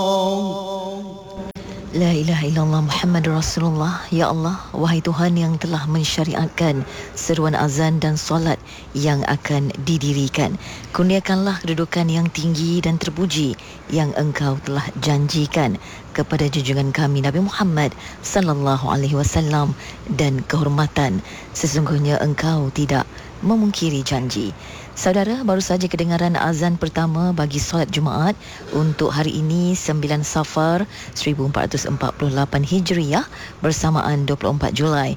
La ilaha illallah Muhammadur Rasulullah. Ya Allah, wahai Tuhan yang telah mensyariatkan seruan azan dan solat yang akan didirikan, kurniakanlah kedudukan yang tinggi dan terpuji yang Engkau telah janjikan kepada junjungan kami Nabi Muhammad sallallahu alaihi wasallam, dan kehormatan sesungguhnya Engkau tidak memungkiri janji. Saudara, baru saja kedengaran azan pertama bagi solat Jumaat untuk hari ini 9 Safar 1448 Hijriah bersamaan 24 Julai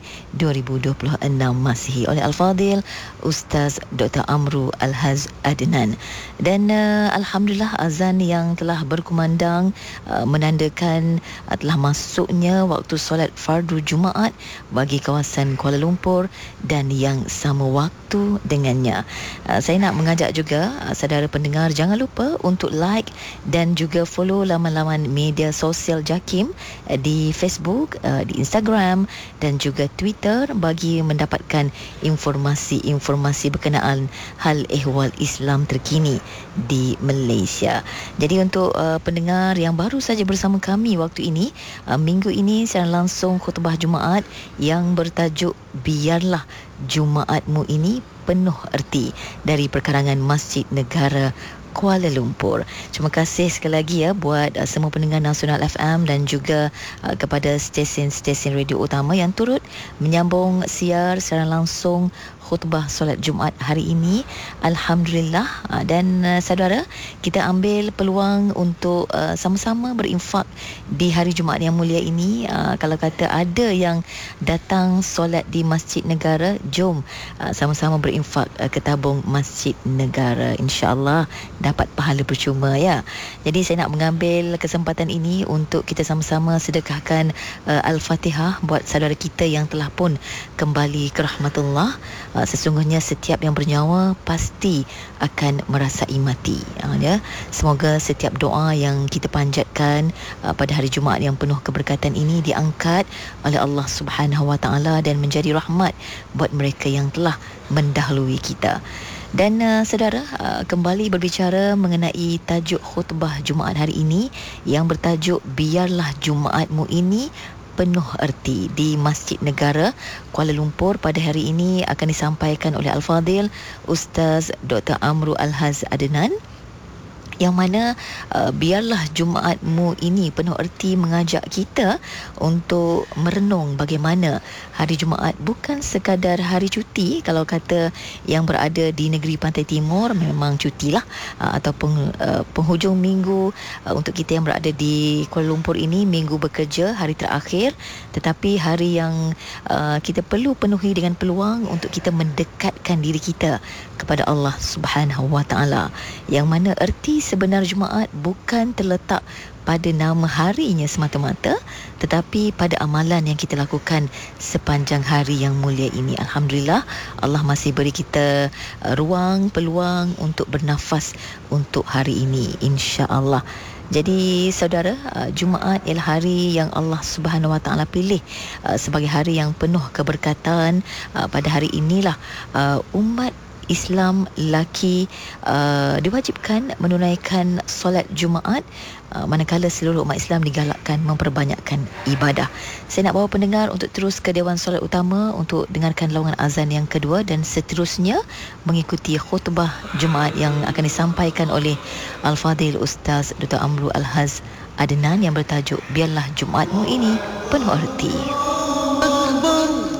2026 Masihi oleh Al-Fadhil Ustaz Dr. Amru Al-Haz Adnan. Dan Alhamdulillah, azan yang telah berkumandang menandakan telah masuknya waktu solat fardu Jumaat bagi kawasan Kuala Lumpur dan yang sama waktu dengannya. Saya nak mengajak juga saudara pendengar, jangan lupa untuk like dan juga follow laman-laman media sosial JAKIM di Facebook, di Instagram dan juga Twitter bagi mendapatkan informasi-informasi berkenaan hal ehwal Islam terkini di Malaysia. Jadi untuk pendengar yang baru saja bersama kami waktu ini, minggu ini secara langsung khutbah Jumaat yang bertajuk Biarlah Jumaatmu ini penuh erti dari perkarangan Masjid Negara Kuala Lumpur. Terima kasih sekali lagi ya buat semua pendengar Nasional FM dan juga kepada stesen-stesen radio utama yang turut menyambung siar secara langsung khutbah solat Jumaat hari ini. Alhamdulillah. Dan saudara, kita ambil peluang untuk sama-sama berinfak di hari Jumaat yang mulia ini. Kalau kata ada yang datang solat di Masjid Negara, jom sama-sama berinfak ke tabung Masjid Negara. InsyaAllah dapat pahala percuma ya. Jadi saya nak mengambil kesempatan ini untuk kita sama-sama sedekahkan Al-Fatihah buat saudara kita yang telah pun kembali ke rahmatullah. Sesungguhnya setiap yang bernyawa pasti akan merasai mati ya. Semoga setiap doa yang kita panjatkan pada hari Jumaat yang penuh keberkatan ini diangkat oleh Allah Subhanahu Wa Taala dan menjadi rahmat buat mereka yang telah mendahului kita. Dan saudara, kembali berbicara mengenai tajuk khutbah Jumaat hari ini yang bertajuk Biarlah Jumaatmu ini penuh erti di Masjid Negara Kuala Lumpur. Pada hari ini akan disampaikan oleh Al-Fadhil Ustaz Dr. Amru Al-Haz Adnan, yang mana biarlah Jumaatmu ini penuh erti mengajak kita untuk merenung bagaimana hari Jumaat bukan sekadar hari cuti. Kalau kata yang berada di negeri Pantai Timur memang cutilah, ataupun penghujung minggu untuk kita yang berada di Kuala Lumpur ini minggu bekerja, hari terakhir. Tetapi hari yang kita perlu penuhi dengan peluang untuk kita mendekatkan diri kita kepada Allah Subhanahu Wa Taala, yang mana erti sebenar Jumaat bukan terletak pada nama harinya semata-mata, tetapi pada amalan yang kita lakukan sepanjang hari yang mulia ini. Alhamdulillah, Allah masih beri kita ruang, peluang untuk bernafas untuk hari ini, insya-Allah. Jadi saudara, Jumaat ialah hari yang Allah Subhanahu Wa Taala pilih sebagai hari yang penuh keberkatan. Pada hari inilah umat Islam lelaki diwajibkan menunaikan solat Jumaat, manakala seluruh umat Islam digalakkan memperbanyakkan ibadah. Saya nak bawa pendengar untuk terus ke Dewan Solat Utama untuk dengarkan laungan azan yang kedua dan seterusnya mengikuti khutbah Jumaat yang akan disampaikan oleh Al-Fadhil Ustaz Dr. Amru Al-Haz Adnan yang bertajuk Biarlah Jumaatmu ini penuh erti.